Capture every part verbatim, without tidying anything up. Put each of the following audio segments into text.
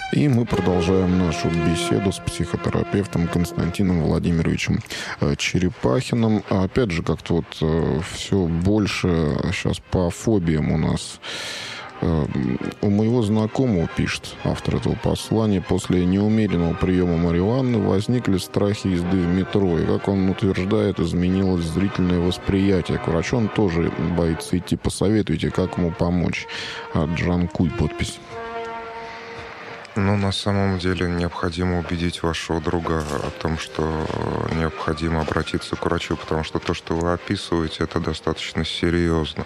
И мы продолжаем нашу беседу с психотерапевтом Константином Владимировичем Черепахиным. Опять же, как-то вот все больше сейчас по фобиям у нас. У моего знакомого, пишет автор этого послания, после неумеренного приема марихуаны возникли страхи езды в метро. И, как он утверждает, изменилось зрительное восприятие. К врачу он тоже боится идти. Посоветуйте, как ему помочь. Джанкуй подпись. Ну, на самом деле, необходимо убедить вашего друга о том, что необходимо обратиться к врачу, потому что то, что вы описываете, это достаточно серьезно.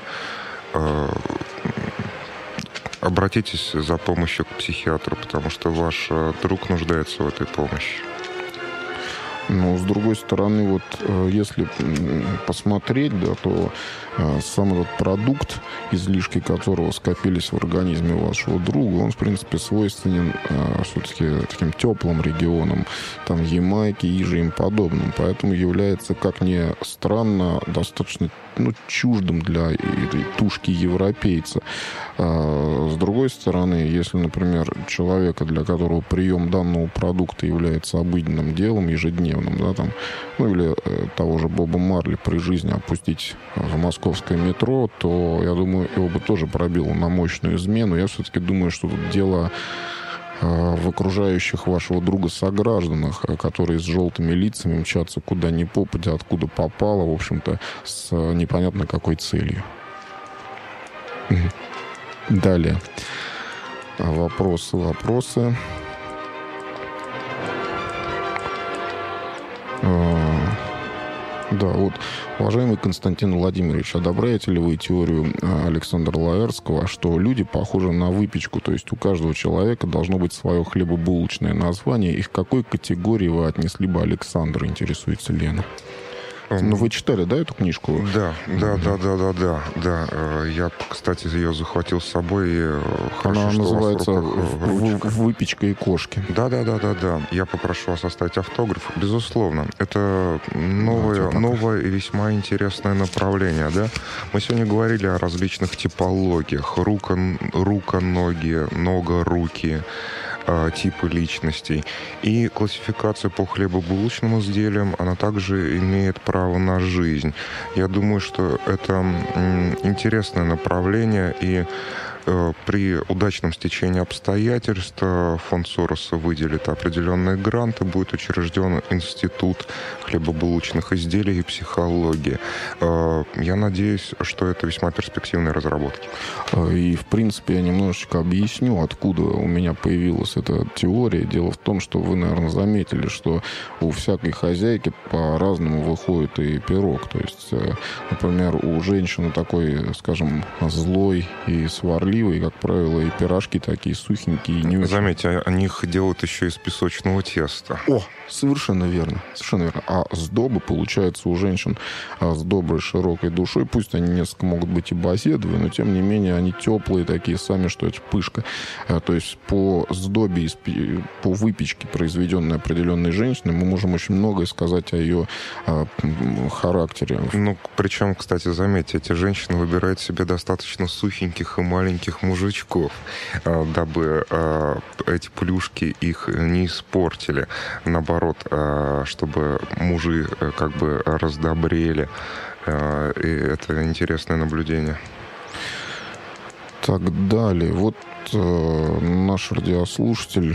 Обратитесь за помощью к психиатру, потому что ваш друг нуждается в этой помощи. Но, с другой стороны, вот если посмотреть, да, то сам этот продукт, излишки которого скопились в организме вашего друга, он, в принципе, свойственен все-таки таким теплым регионам, там, Ямайки и же им подобным. Поэтому является, как ни странно, достаточно ну, чуждым для этой тушки европейца. А с другой стороны, если, например, человека, для которого прием данного продукта является обыденным делом, ежедневным, да, там, ну или э, того же Боба Марли при жизни опустить в московское метро, то, я думаю, его бы тоже пробило на мощную измену. Я все-таки думаю, что тут дело в окружающих вашего друга согражданах, которые с желтыми лицами мчатся куда ни попадя, откуда попало, в общем-то, с непонятно какой целью. Далее. Вопросы, вопросы. Да, вот, уважаемый Константин Владимирович, одобряете ли вы теорию Александра Лаэртского, что люди похожи на выпечку, то есть у каждого человека должно быть свое хлебобулочное название, и к какой категории вы отнесли бы Александра, интересуется Лена? Ну, вы читали, да, эту книжку? Да, да, да, да, да, да, да. Я, кстати, ее захватил с собой. И хорошо, она что называется у вас в руках «Выпечка и кошки». Да, да, да, да, да. Я попрошу вас оставить автограф. Безусловно, это новое, да, новое и весьма интересное направление, да. Мы сегодня говорили о различных типологиях: рука, рука, ноги, нога, руки, типы личностей. И классификация по хлебобулочным изделиям, она также имеет право на жизнь. Я думаю, что это интересное направление, и при удачном стечении обстоятельств фонд Сороса выделит определенные гранты, будет учрежден институт хлебобулочных изделий и психологии. Я надеюсь, что это весьма перспективные разработки. И, в принципе, я немножечко объясню, откуда у меня появилась эта теория. Дело в том, что вы, наверное, заметили, что у всякой хозяйки по-разному выходит и пирог. То есть, например, у женщины такой, скажем, злой и сварливый, и, как правило, и пирожки такие сухенькие. И не очень... Заметьте, они их делают еще из песочного теста. О, совершенно верно. Совершенно верно. А сдобы, получается, у женщин с доброй, широкой душой. Пусть они несколько могут быть и базедовые, но, тем не менее, они теплые такие сами, что это пышка. То есть по сдобе, по выпечке, произведенной определенной женщиной, мы можем очень многое сказать о ее характере. Ну, причем, кстати, заметьте, эти женщины выбирают себе достаточно сухеньких и маленьких мужичков, дабы эти плюшки их не испортили. Наоборот, чтобы мужи как бы раздобрели. И это интересное наблюдение. Так, далее. Вот э, наш радиослушатель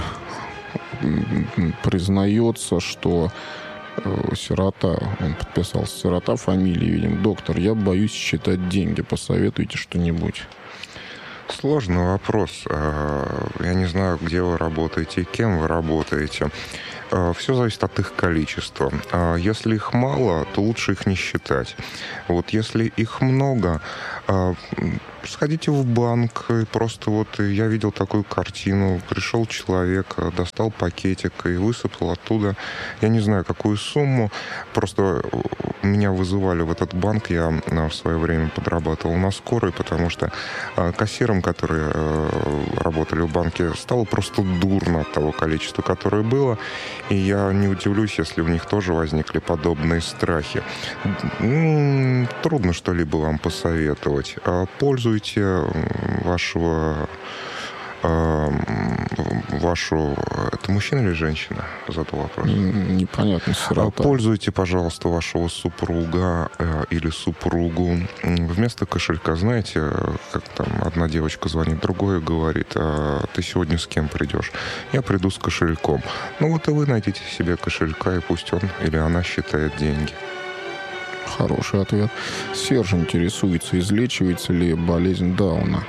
признается, что э, сирота, он подписался, сирота фамилии, видим, доктор, я боюсь считать деньги, посоветуйте что-нибудь. Сложный вопрос. Я не знаю, где вы работаете, кем вы работаете. Все зависит от их количества. Если их мало, то лучше их не считать. Вот если их много, сходите в банк, и просто вот я видел такую картину. Пришел человек, достал пакетик и высыпал оттуда, я не знаю, какую сумму. Просто меня вызывали в этот банк, я в свое время подрабатывал на скорой, потому что кассирам, которые работали в банке, стало просто дурно от того количества, которое было. И я не удивлюсь, если у них тоже возникли подобные страхи. Трудно что-либо вам посоветовать. Пользуйте вашего вашу... Это мужчина или женщина? Задал вопрос. Непонятно. Сирота. Пользуйте, пожалуйста, вашего супруга э, или супругу. Вместо кошелька, знаете, как там одна девочка звонит, другая говорит, а ты сегодня с кем придешь? Я приду с кошельком. Ну вот и вы найдите себе кошелька, и пусть он или она считает деньги. Хороший ответ. Серж интересуется, излечивается ли болезнь Дауна.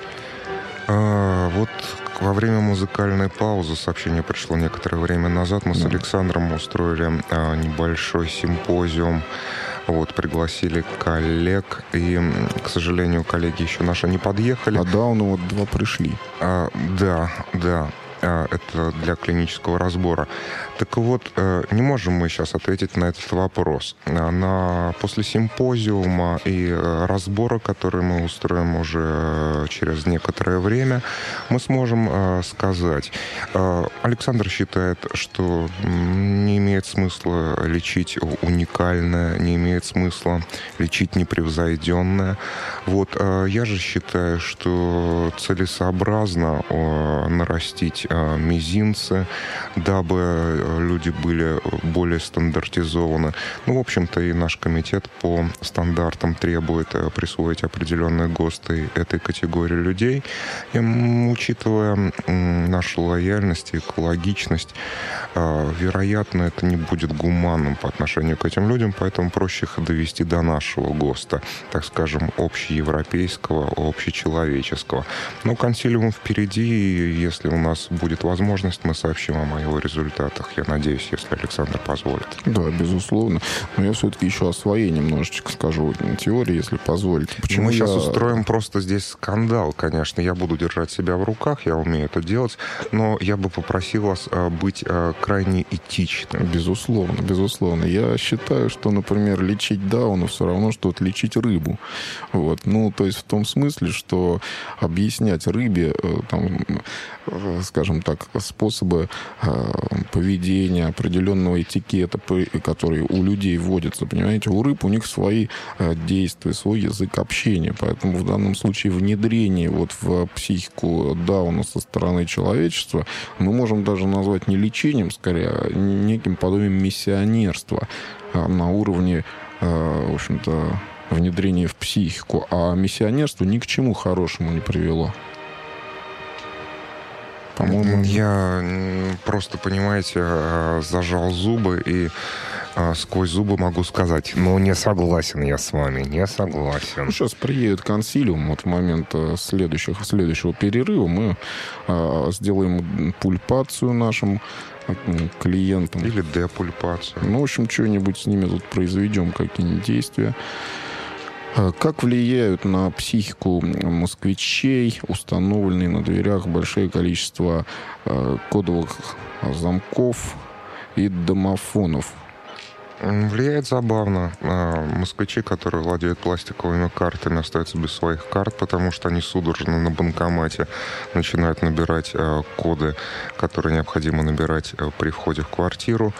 А, вот во время музыкальной паузы, сообщение пришло некоторое время назад, мы да. с Александром устроили а, небольшой симпозиум. Вот, пригласили коллег, и, к сожалению, коллеги еще наши не подъехали. А Дауну вот два пришли. А, да, да. Это для клинического разбора. Так вот, не можем мы сейчас ответить на этот вопрос. На, после симпозиума и разбора, который мы устроим уже через некоторое время, мы сможем сказать. Александр считает, что не имеет смысла лечить уникальное, не имеет смысла лечить непревзойденное. Вот, я же считаю, что целесообразно нарастить мизинцы, дабы люди были более стандартизованы. Ну, в общем-то, и наш комитет по стандартам требует присвоить определенные ГОСТы этой категории людей. И, учитывая нашу лояльность и экологичность, вероятно, это не будет гуманным по отношению к этим людям, поэтому проще их довести до нашего ГОСТа, так скажем, общеевропейского, общечеловеческого. Но консилиум впереди, и если у нас будет возможность, мы сообщим вам о его результатах. Я надеюсь, если Александр позволит. Да, безусловно. Но я все-таки еще о своей немножечко скажу теории, если позволите. Почему мы я... сейчас устроим просто здесь скандал, конечно. Я буду держать себя в руках, я умею это делать, но я бы попросил вас быть крайне этичным. Безусловно, безусловно. Я считаю, что, например, лечить Дауна все равно, что лечить рыбу. Вот. Ну, то есть в том смысле, что объяснять рыбе, там, скажем так, способы поведения, определенного этикета, который у людей вводится, понимаете, у рыб у них свои действия, свой язык общения, поэтому в данном случае внедрение вот в психику Дауна со стороны человечества мы можем даже назвать не лечением, скорее, а неким подобием миссионерства на уровне, в общем-то, внедрения в психику, а миссионерство ни к чему хорошему не привело. По-моему, я просто, понимаете, зажал зубы и сквозь зубы могу сказать, ну, не согласен я с вами, не согласен. Ну, сейчас приедет консилиум, вот в момент следующих, следующего перерыва мы а, сделаем пульпацию нашим клиентам. Или депульпацию. Ну, в общем, что-нибудь с ними тут произведем, какие-нибудь действия. Как влияют на психику москвичей установленные на дверях большое количество кодовых замков и домофонов? Влияет забавно. Москвичи, которые владеют пластиковыми картами, остаются без своих карт, потому что они судорожно на банкомате начинают набирать коды, которые необходимо набирать при входе в квартиру.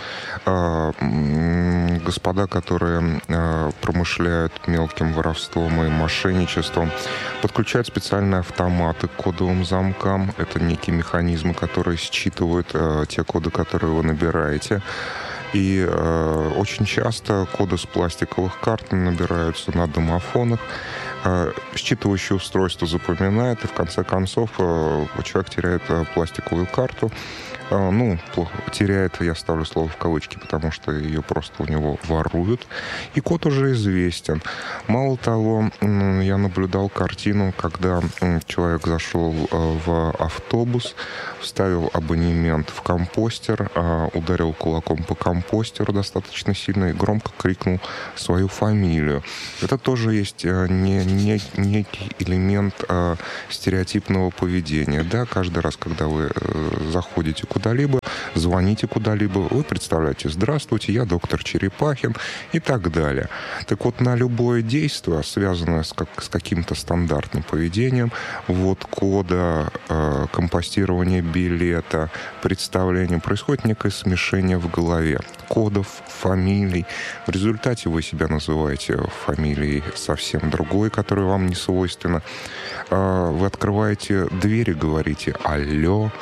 Господа, которые промышляют мелким воровством и мошенничеством, подключают специальные автоматы к кодовым замкам. Это некие механизмы, которые считывают те коды, которые вы набираете. И э, очень часто коды с пластиковых карт набираются на домофонах. Э, считывающее устройство запоминает, и в конце концов э, человек теряет э, пластиковую карту. Э, ну, теряет, я ставлю слово в кавычки, потому что ее просто у него воруют. И код уже известен. Мало того, э, я наблюдал картину, когда э, человек зашел э, в автобус, вставил абонемент в компостер, э, ударил кулаком по компостеру, компостеру достаточно сильно и громко крикнул свою фамилию. Это тоже есть не, не, некий элемент а, стереотипного поведения. Да? Каждый раз, когда вы а, заходите куда-либо, звоните куда-либо, вы представляете: здравствуйте, я доктор Черепахин и так далее. Так вот, на любое действие, связанное с, как, с каким-то стандартным поведением, ввод кода, а, компостирование билета, представление, происходит некое смешение в голове кодов, фамилий. В результате вы себя называете фамилией совсем другой, которая вам не свойственна. Вы открываете дверь и говорите «алло».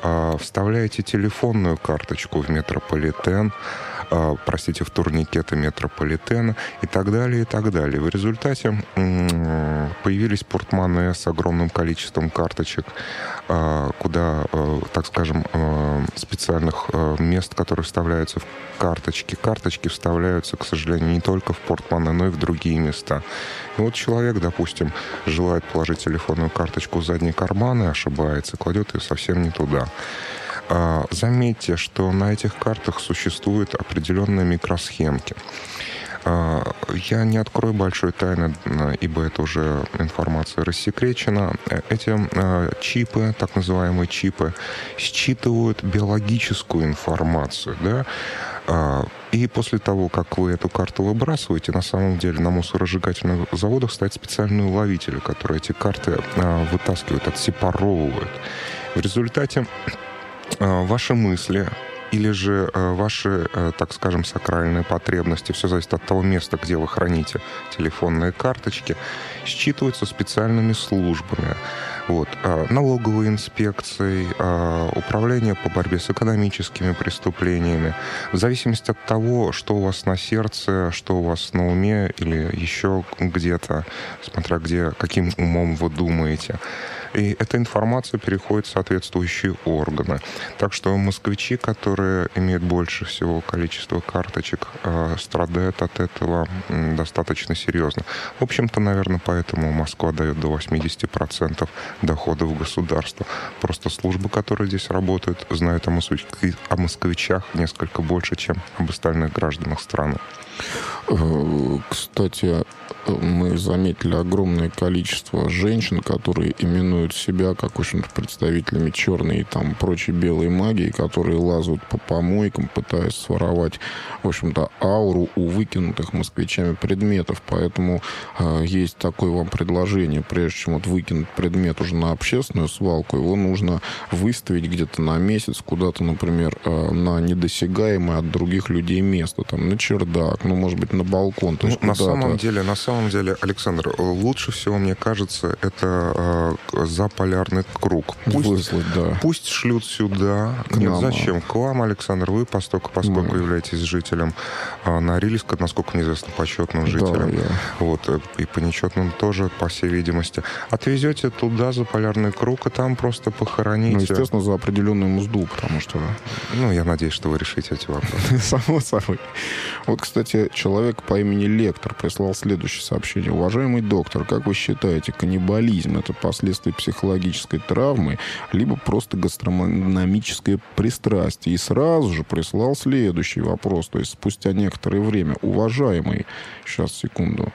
Вставляете телефонную карточку в метрополитен, простите, в турникеты метрополитена и так далее, и так далее. В результате появились портмоне с огромным количеством карточек, куда, так скажем, специальных мест, которые вставляются в карточки. Карточки вставляются, к сожалению, не только в портмоне, но и в другие места. И вот человек, допустим, желает положить телефонную карточку в задний карман и ошибается, кладет ее совсем не туда. Заметьте, что на этих картах существуют определенные микросхемки. Я не открою большой тайны, ибо это уже информация рассекречена. Эти чипы, так называемые чипы, считывают биологическую информацию, да? И после того, как вы эту карту выбрасываете, на самом деле на мусоросжигательных заводах стоят специальные уловители, которые эти карты вытаскивают, отсепаровывают. В результате ваши мысли или же ваши, так скажем, сакральные потребности, все зависит от того места, где вы храните телефонные карточки, считываются специальными службами. Вот. Налоговой инспекцией, управление по борьбе с экономическими преступлениями. В зависимости от того, что у вас на сердце, что у вас на уме или еще где-то, смотря где, каким умом вы думаете. И эта информация переходит в соответствующие органы. Так что москвичи, которые имеют больше всего количество карточек, страдают от этого достаточно серьезно. В общем-то, наверное, поэтому Москва дает до восемьдесят процентов доходов государства. Просто службы, которые здесь работают, знают о москвичах, о москвичах несколько больше, чем об остальных гражданах страны. Кстати, мы заметили огромное количество женщин, которые именуют себя, как, в общем-то, представителями черной и там прочей белой магии, которые лазают по помойкам, пытаясь своровать, в общем-то, ауру у выкинутых москвичами предметов. Поэтому э, есть такое вам предложение. Прежде чем вот выкинуть предмет уже на общественную свалку, его нужно выставить где-то на месяц куда-то, например, э, на недосягаемое от других людей место, там, на чердак, ну, может быть, на балкон. То ну, есть на самом деле, на самом деле, Александр, лучше всего, мне кажется, это э, за полярный круг. Пусть, Выслать, да. пусть шлют сюда. К Нет, нам, зачем? К вам, Александр, вы, поскольку, поскольку Мы. являетесь жителем э, Норильска, насколько мне известно, почетным жителем. Да, я. Вот, и по нечетным тоже, по всей видимости. Отвезете туда, за полярный круг, и там просто похороните. Ну, естественно, за определенную мзду, потому что... Ну, я надеюсь, что вы решите эти вопросы. Само собой. Вот, кстати, человек по имени Лектор прислал следующее сообщение. Уважаемый доктор, как вы считаете, каннибализм — это последствия психологической травмы, либо просто гастрономическое пристрастие? И сразу же прислал следующий вопрос. То есть спустя некоторое время. Уважаемый, сейчас, секунду.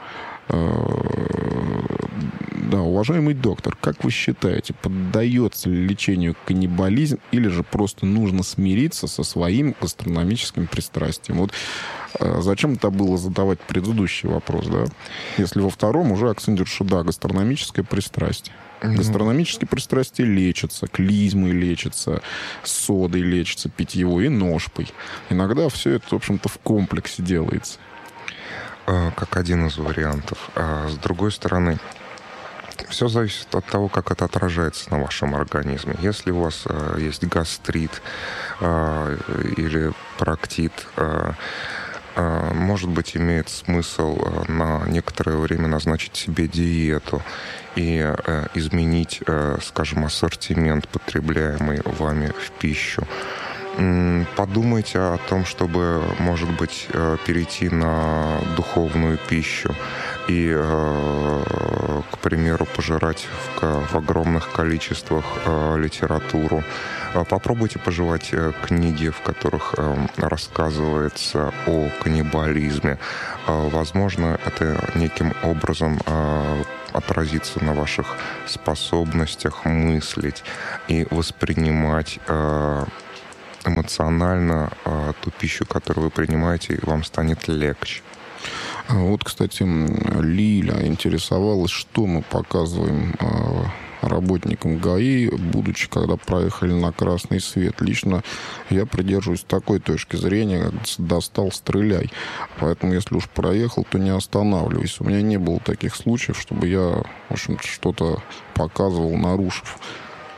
Да, уважаемый доктор, как вы считаете, поддается ли лечению каннибализм или же просто нужно смириться со своим гастрономическим пристрастием? Вот зачем это было задавать предыдущий вопрос, да? Если во втором уже акцентируешь, что да, гастрономическое пристрастие. Mm-hmm. Гастрономические пристрастия лечатся, клизмой лечатся, содой лечатся, питьевой и ножпой. Иногда все это, в общем-то, в комплексе делается. Как один из вариантов. А с другой стороны, все зависит от того, как это отражается на вашем организме. Если у вас э, есть гастрит э, или проктит, э, э, может быть, имеет смысл э, на некоторое время назначить себе диету и э, изменить, э, скажем, ассортимент, потребляемый вами в пищу. Подумайте о том, чтобы, может быть, перейти на духовную пищу и, к примеру, пожирать в, в огромных количествах литературу. Попробуйте пожевать книги, в которых рассказывается о каннибализме. Возможно, это неким образом отразится на ваших способностях мыслить и воспринимать эмоционально э, ту пищу, которую вы принимаете, и вам станет легче. Вот, кстати, Лиля интересовалась, что мы показываем э, работникам ГАИ, будучи, когда проехали на красный свет. Лично я придерживаюсь такой точки зрения, как достал, стреляй. Поэтому, если уж проехал, то не останавливайся. У меня не было таких случаев, чтобы я, в общем-то, что-то показывал, нарушив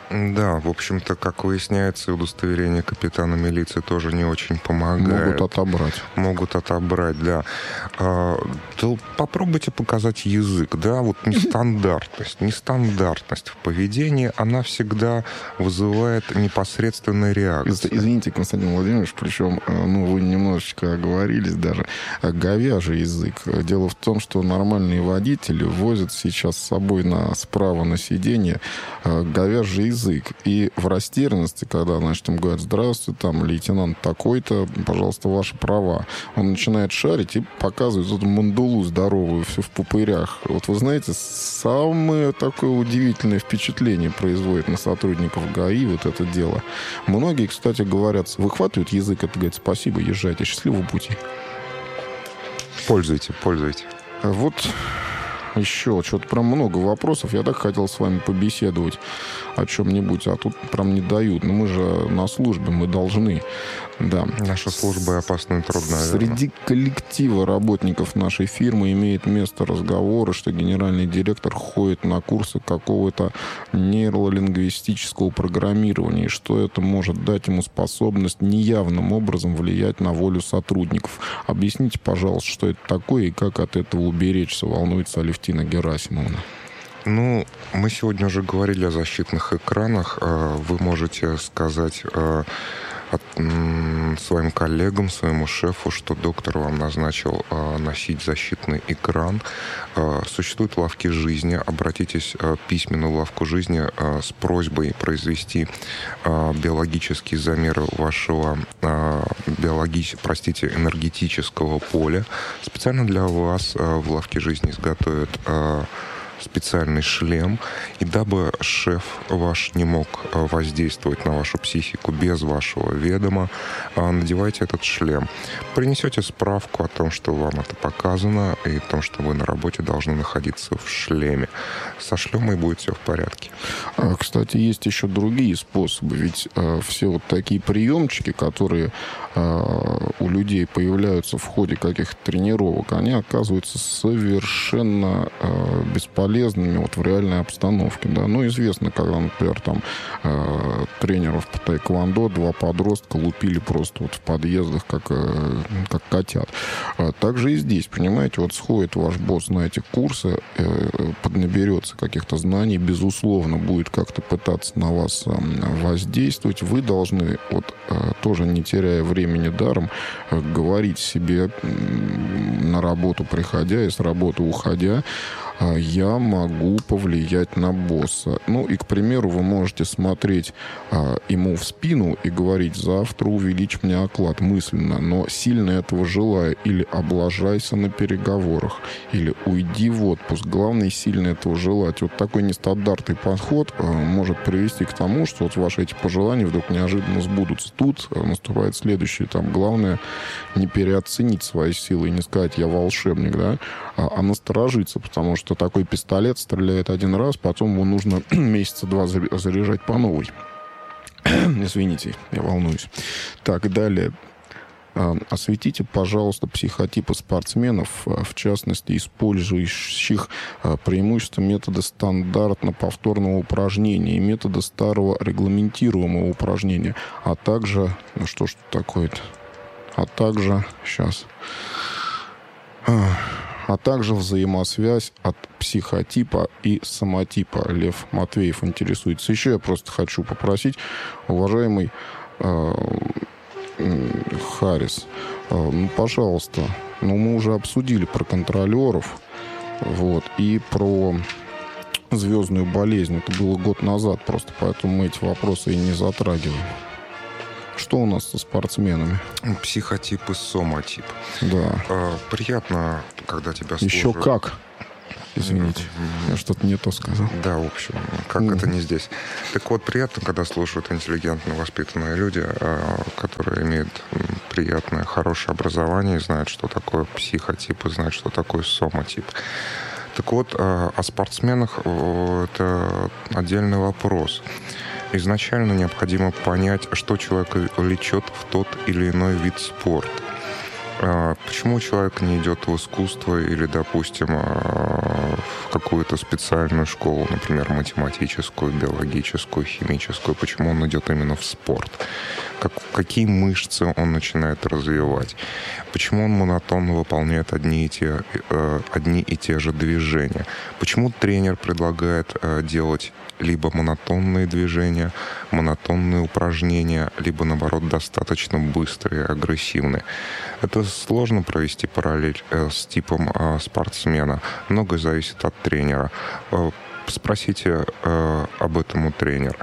Да, в общем-то, как выясняется, удостоверение капитана милиции тоже не очень помогает. Могут отобрать. Могут отобрать, да. А, то попробуйте показать язык, да, вот нестандартность. Нестандартность в поведении, она всегда вызывает непосредственную реакцию. Извините, Константин Владимирович, причем, ну, вы немножечко оговорились даже. Говяжий язык. Дело в том, что нормальные водители возят сейчас с собой на, справа на сиденье говяжий язык. И в растерянности, когда, значит, им говорят: здравствуйте, там, лейтенант такой-то, пожалуйста, ваши права. Он начинает шарить и показывает эту мандулу здоровую, все в пупырях. Вот вы знаете, самое такое удивительное впечатление производит на сотрудников ГАИ вот это дело. Многие, кстати, говорят, выхватывают язык, это говорит: спасибо, езжайте, счастливого пути. Пользуйте, пользуйте. Вот еще что-то прям много вопросов. Я так хотел с вами побеседовать о чем-нибудь, а тут прям не дают. Но мы же на службе, мы должны. Да. Наша служба и опасна и трудна. Среди коллектива работников нашей фирмы имеет место разговоры, что генеральный директор ходит на курсы какого-то нейролингвистического программирования, и что это может дать ему способность неявным образом влиять на волю сотрудников. Объясните, пожалуйста, что это такое и как от этого уберечься, волнуется Алевтина Герасимовна. Ну, мы сегодня уже говорили о защитных экранах. Вы можете сказать от, своим коллегам, своему шефу, что доктор вам назначил носить защитный экран. Существуют лавки жизни. Обратитесь письменно в лавку жизни с просьбой произвести биологические замеры вашего биологи... простите, энергетического поля. Специально для вас в лавке жизни изготовят специальный шлем, и дабы шеф ваш не мог воздействовать на вашу психику без вашего ведома, надевайте этот шлем. Принесете справку о том, что вам это показано, и о том, что вы на работе должны находиться в шлеме. Со шлемой будет все в порядке. Кстати, есть еще другие способы, ведь э, все вот такие приемчики, которые э, у людей появляются в ходе каких-то тренировок, они оказываются совершенно э, бесполезными вот в реальной обстановке, да. Ну, известно, когда, например, там э, тренеров по таэквондо два подростка лупили просто вот в подъездах, как, э, как котят. А также и здесь, понимаете, вот сходит ваш босс на эти курсы, э, поднаберется каких-то знаний, безусловно, будет как-то пытаться на вас э, воздействовать. Вы должны, вот э, тоже не теряя времени даром, э, говорить себе э, на работу приходя и с работы уходя: я могу повлиять на босса. Ну и, к примеру, вы можете смотреть а, ему в спину и говорить: завтра увеличь мне оклад, мысленно, но сильно этого желая. Или облажайся на переговорах, или уйди в отпуск. Главное, сильно этого желать. Вот такой нестандартный подход а, может привести к тому, что вот ваши эти пожелания вдруг неожиданно сбудутся. Тут а, наступает следующее. Там главное не переоценить свои силы и не сказать: я волшебник, да, а, а насторожиться, потому что такой пистолет стреляет один раз, потом ему нужно месяца два заряжать по новой. Извините, я волнуюсь. Так, далее. Осветите, пожалуйста, психотипы спортсменов, в частности, использующих преимущества метода стандартно-повторного упражнения и метода старого регламентируемого упражнения, а также... Ну что ж такое-то? А также... Сейчас... а также взаимосвязь от психотипа и самотипа. Лев Матвеев интересуется. Еще я просто хочу попросить, уважаемый э, Харрис, э, ну, пожалуйста, ну, мы уже обсудили про контролеров, вот, и про звездную болезнь. Это было год назад просто, поэтому мы эти вопросы и не затрагиваем. Что у нас со спортсменами? Психотип и соматип. Да. А, приятно, когда тебя слушают. Еще как. Извините, mm-hmm. я что-то не то сказал. Да, в общем, как mm-hmm. это не здесь. Так вот, приятно, когда слушают интеллигентно воспитанные люди, которые имеют приятное, хорошее образование и знают, что такое психотип, и знают, что такое соматип. Так вот, о спортсменах это отдельный вопрос. Изначально необходимо понять, что человека влечет в тот или иной вид спорта. Почему человек не идет в искусство или, допустим, в какую-то специальную школу, например, математическую, биологическую, химическую? Почему он идет именно в спорт? Как, какие мышцы он начинает развивать? Почему он монотонно выполняет одни и те, э, одни и те же движения? Почему тренер предлагает э, делать либо монотонные движения, монотонные упражнения, либо, наоборот, достаточно быстрые, агрессивные? Это сложно провести параллель э, с типом э, спортсмена. Многое зависит от тренера. Э, спросите э, об этом у тренера.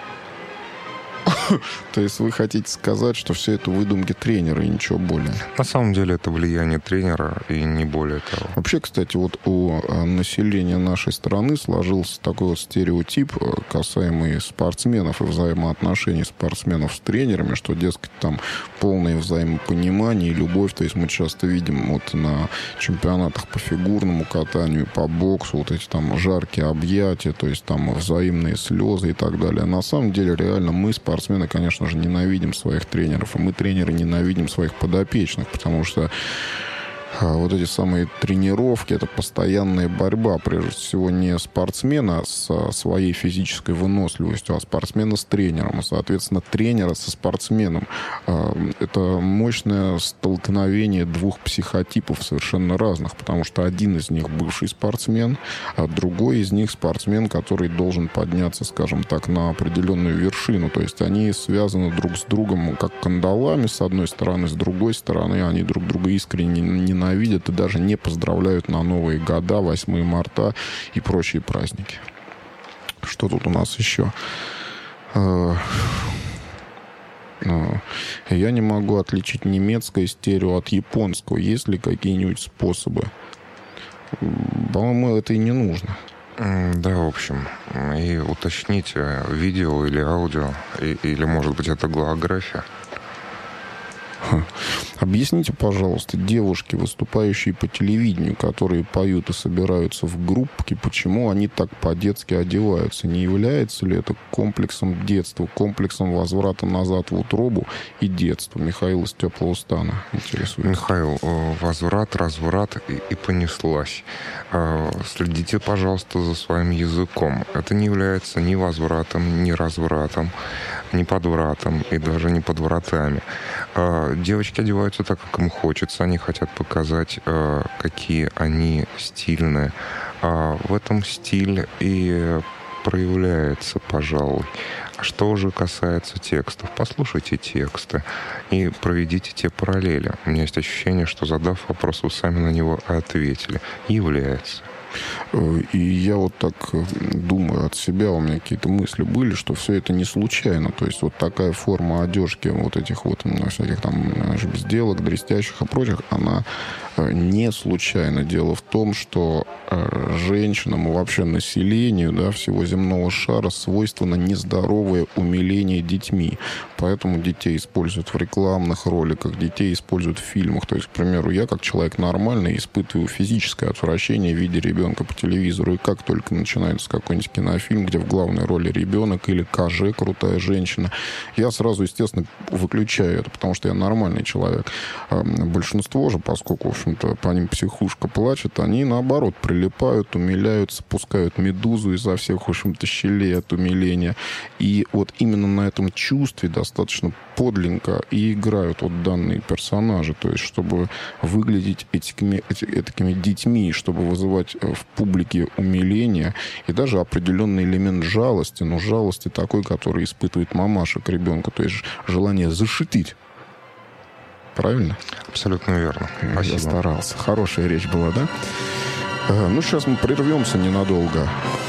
То есть вы хотите сказать, что все это выдумки тренера и ничего более? На самом деле это влияние тренера и не более того. Вообще, кстати, вот у населения нашей страны сложился такой вот стереотип, касаемый спортсменов и взаимоотношений спортсменов с тренерами, что, дескать, там полное взаимопонимание и любовь. То есть мы часто видим вот на чемпионатах по фигурному катанию, по боксу, вот эти там жаркие объятия, то есть там взаимные слезы и так далее. А на самом деле, реально, мы, спортсмены, конечно же, ненавидим своих тренеров, и мы, тренеры, ненавидим своих подопечных, потому что вот эти самые тренировки, это постоянная борьба, прежде всего, не спортсмена со своей физической выносливостью, а спортсмена с тренером, и, соответственно, тренера со спортсменом. Это мощное столкновение двух психотипов совершенно разных, потому что один из них бывший спортсмен, а другой из них спортсмен, который должен подняться, скажем так, на определенную вершину. То есть они связаны друг с другом как кандалами, с одной стороны, с другой стороны они друг друга искренне ненавидят и даже не поздравляют на Новые года, восьмое марта и прочие праздники. Что тут у нас еще? Я не могу отличить немецкое стерео от японского. Есть ли какие-нибудь способы? По-моему, это и не нужно. Да, в общем. И уточните, видео или аудио, и, или, может быть, это голография. Объясните, пожалуйста, девушки, выступающие по телевидению, которые поют и собираются в группки, почему они так по-детски одеваются? Не является ли это комплексом детства, комплексом возврата назад в утробу и детства? Михаил из Теплого Стана интересует. Михаил, возврат, разврат и, и понеслась. Следите, пожалуйста, за своим языком. Это не является ни возвратом, ни развратом, ни подвратом и даже не подвратами. Девочки одеваются так, как им хочется. Они хотят показать, какие они стильные. В этом стиль и проявляется, пожалуй. Что же касается текстов, послушайте тексты и проведите те параллели. У меня есть ощущение, что, задав вопрос, вы сами на него ответили. Является. И я вот так думаю от себя, у меня какие-то мысли были, что все это не случайно. То есть вот такая форма одежки, вот этих вот всяких там безделок, дрестящих и прочих, она не случайна. Дело в том, что женщинам и вообще населению, да, всего земного шара свойственно нездоровое умиление детьми. Поэтому детей используют в рекламных роликах, детей используют в фильмах. То есть, к примеру, я как человек нормальный испытываю физическое отвращение в виде ребенка по телевизору. И как только начинается какой-нибудь кинофильм, где в главной роли ребенок или КЖ, крутая женщина, я сразу, естественно, выключаю это, потому что я нормальный человек. А большинство же, поскольку, в общем-то, по ним психушка плачет, они, наоборот, прилипают, умиляются, пускают медузу изо всех, в общем-то, щелей от умиления. И вот именно на этом чувстве достаточно подлинно и играют вот данные персонажи. То есть, чтобы выглядеть этими, этими детьми, чтобы вызывать в публике умиление и даже определенный элемент жалости, но жалости такой, который испытывает мамаша к ребенку. То есть, желание зашитить. Правильно? Абсолютно верно. Спасибо. Я старался. Хорошая речь была, да? Ну, сейчас мы прервемся ненадолго.